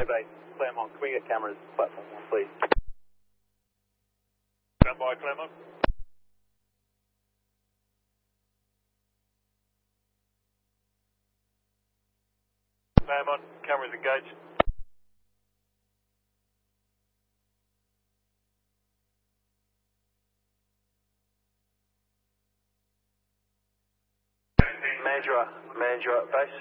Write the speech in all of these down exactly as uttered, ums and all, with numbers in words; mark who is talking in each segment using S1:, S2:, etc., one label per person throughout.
S1: Base, Claremont, can we get cameras platform one, please?
S2: Stand by, Claremont. Claremont, cameras engaged.
S1: Mandurah, Mandurah Base.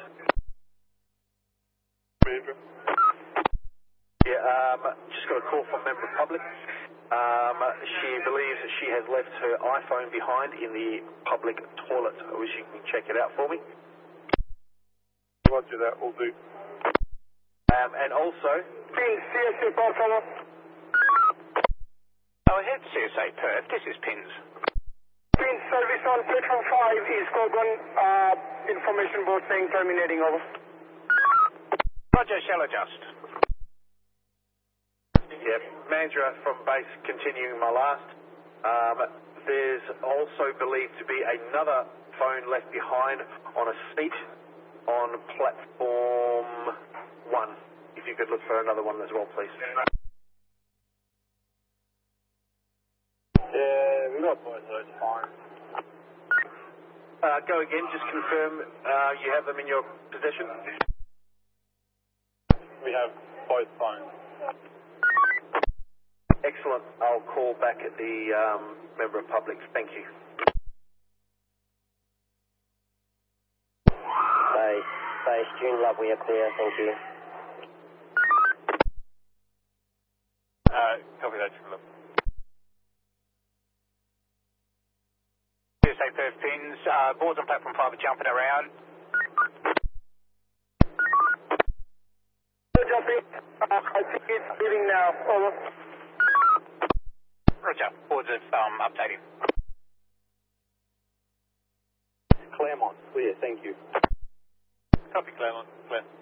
S2: Mandurah.
S1: Yeah, um, just got a call from Member of Public. Um, she believes that she has left her iPhone behind in the public toilet. I wish you can check it out for me.
S2: Roger that, will do.
S1: Um, and also...
S3: Pins, C S A Perth, over.
S4: Go ahead, C S A Perth, this is Pins.
S3: Pins, service on platform five is Kogan, uh, information board saying terminating, over.
S4: Roger, shall adjust.
S1: Yeah, Mandurah from base, continuing my last. Um, there's also believed to be another phone left behind on a seat on platform one. If you could look for another one as well, please. Yeah, we got both those fine. Uh, go again, just confirm uh, you have them in your possession.
S2: We have both phones.
S1: Excellent. I'll call back at the um, Member of Public. Thank you.
S5: Base, base, June Love, we are clear, thank you.
S2: Uh, copy that, June Love.
S4: C S A Perth Pins, uh, boards on platform five are jumping around.
S3: Jumping, uh, I think it's leaving now, over.
S4: Roger, boards are um, updating.
S1: Claremont, clear, thank you.
S2: Copy, Claremont. Clear.